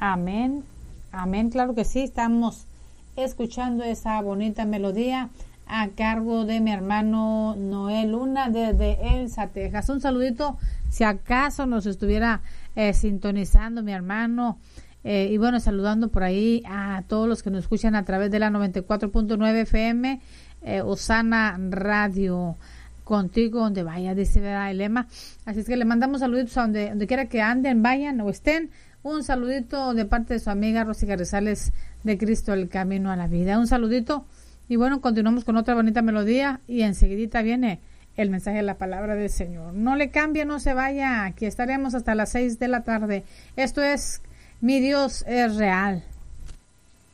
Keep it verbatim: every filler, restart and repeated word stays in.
Amén, amén, claro que sí, estamos escuchando esa bonita melodía a cargo de mi hermano Noel Luna desde Elsa, Texas. Un saludito si acaso nos estuviera eh, sintonizando mi hermano, eh, y bueno, saludando por ahí a todos los que nos escuchan a través de la noventa y cuatro punto nueve F M, eh, Osana Radio, contigo donde vaya, dice ¿verdad? El lema. Así es que le mandamos saluditos a donde, donde quiera que anden, vayan o estén. Un saludito de parte de su amiga Rosy Carrizales de Cristo el Camino a la Vida. Un saludito y bueno, continuamos con otra bonita melodía y enseguidita viene el mensaje de la palabra del Señor. No le cambie, no se vaya, aquí estaremos hasta las seis de la tarde. Esto es Mi Dios es Real.